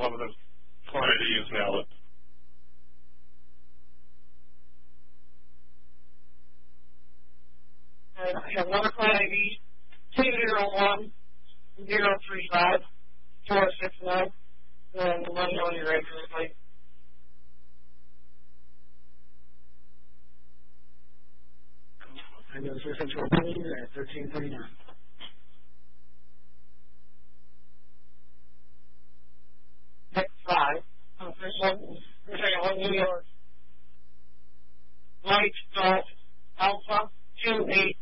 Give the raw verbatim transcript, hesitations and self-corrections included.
some of the quantity is valid. I have one quantity, two zero one zero three five four six nine, and let me know when you're ready for the plate. I go to Central Plane at thirteen thirty-nine. Next five. Oh, first one, we're taking one New York. Light Golf Alpha two eight